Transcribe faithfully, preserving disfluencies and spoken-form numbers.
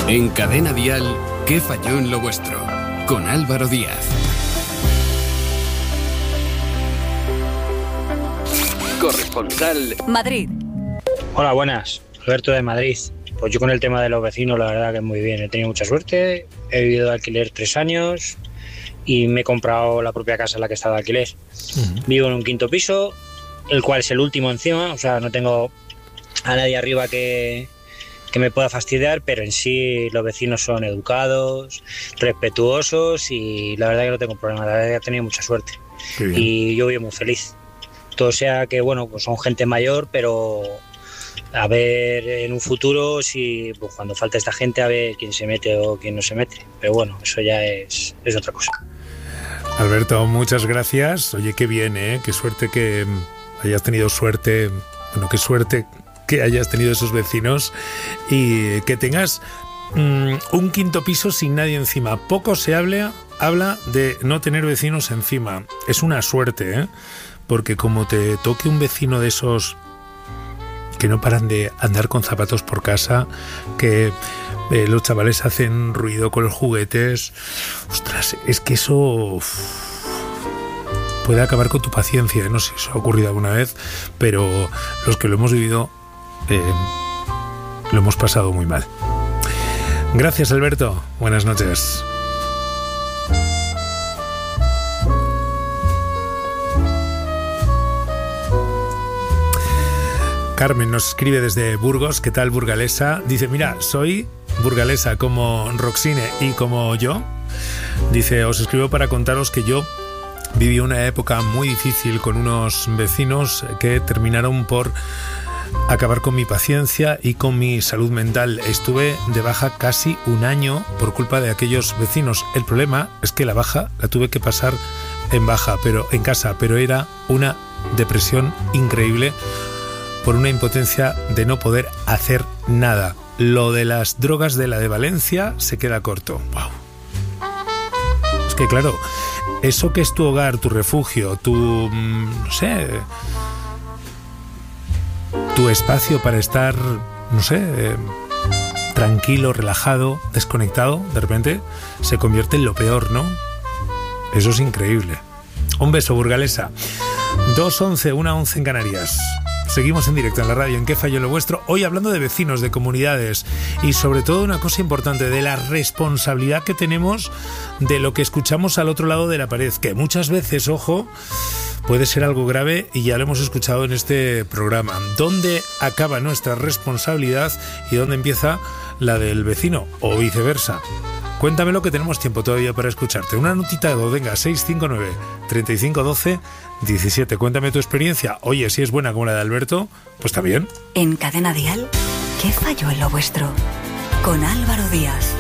En Cadena Dial, ¿qué falló en lo vuestro? Con Álvaro Díaz. Corresponsal Madrid. Hola, buenas. Alberto de Madrid. Pues yo con el tema de los vecinos, la verdad que muy bien. He tenido mucha suerte. He vivido de alquiler tres años y me he comprado la propia casa en la que estaba de alquiler. Uh-huh. Vivo en un quinto piso, el cual es el último encima. O sea, no tengo a nadie arriba que... que me pueda fastidiar, pero en sí los vecinos son educados, respetuosos y la verdad que no tengo problema, la verdad que he tenido mucha suerte y yo vivo muy feliz. Todo sea que, bueno, pues son gente mayor, pero a ver en un futuro si pues cuando falta esta gente a ver quién se mete o quién no se mete, pero bueno, eso ya es, es otra cosa. Alberto, muchas gracias. Oye, qué bien, ¿eh? Qué suerte que hayas tenido suerte, bueno, qué suerte que hayas tenido esos vecinos y que tengas mmm, un quinto piso sin nadie encima. Poco se habla, habla de no tener vecinos encima. Es una suerte, ¿eh? Porque como te toque un vecino de esos que no paran de andar con zapatos por casa, que eh, los chavales hacen ruido con los juguetes, ostras, es que eso uf, puede acabar con tu paciencia. No sé si eso ha ocurrido alguna vez, pero los que lo hemos vivido Eh, lo hemos pasado muy mal. Gracias, Alberto. Buenas noches. Carmen nos escribe desde Burgos. ¿Qué tal, burgalesa? Dice, mira, soy burgalesa como Roxine y como yo. Dice, os escribo para contaros que yo viví una época muy difícil con unos vecinos que terminaron por acabar con mi paciencia y con mi salud mental. Estuve de baja casi un año por culpa de aquellos vecinos. El problema es que la baja la tuve que pasar en baja, pero en casa, pero era una depresión increíble por una impotencia de no poder hacer nada. Lo de las drogas de la de Valencia se queda corto. Wow. Es que claro, eso que es tu hogar, tu refugio, tu, no sé, tu espacio para estar, no sé, eh, tranquilo, relajado, desconectado, de repente se convierte en lo peor, ¿no? Eso es increíble. Un beso, burgalesa. dos once, una once en Canarias. Seguimos en directo en la radio, ¿en qué falló lo vuestro? Hoy hablando de vecinos, de comunidades y sobre todo una cosa importante, de la responsabilidad que tenemos de lo que escuchamos al otro lado de la pared, que muchas veces, ojo, puede ser algo grave y ya lo hemos escuchado en este programa. ¿Dónde acaba nuestra responsabilidad y dónde empieza la del vecino o viceversa? Cuéntamelo, que tenemos tiempo todavía para escucharte. Una notita de voz, venga, seis cinco nueve, treinta y cinco doce, diecisiete. Cuéntame tu experiencia. Oye, si es buena como la de Alberto, pues está bien. En Cadena Dial, ¿qué falló en lo vuestro? Con Álvaro Díaz.